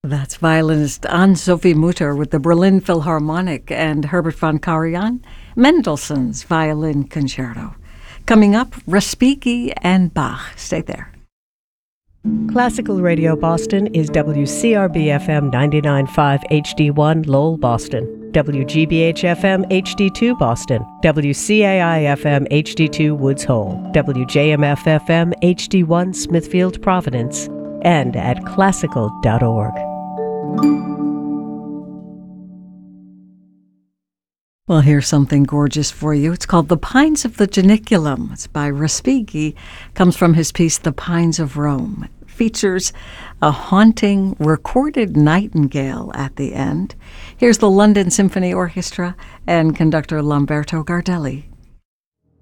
That's violinist Anne-Sophie Mutter with the Berlin Philharmonic and Herbert von Karajan, Mendelssohn's Violin Concerto. Coming up, Respighi and Bach. Stay there. Classical Radio Boston is WCRB-FM 99.5 HD1 Lowell, Boston, WGBH-FM HD2 Boston, WCAI-FM HD2 Woods Hole, WJMF-FM HD1 Smithfield, Providence, and at classical.org. Well, here's something gorgeous for you. It's called The Pines of the Janiculum. It's by Respighi. Comes from his piece, The Pines of Rome. It features a haunting recorded nightingale at the end. Here's the London Symphony Orchestra and conductor Lamberto Gardelli.